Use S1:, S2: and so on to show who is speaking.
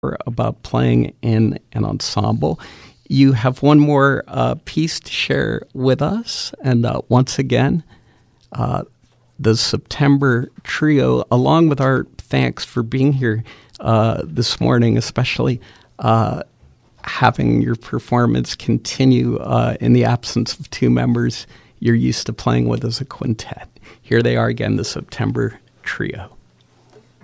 S1: about playing in an ensemble. You have one more piece to share with us, and once again, the September Trio, along with our thanks for being here this morning, especially having your performance continue in the absence of two members you're used to playing with as a quintet. Here they are again, the September Trio.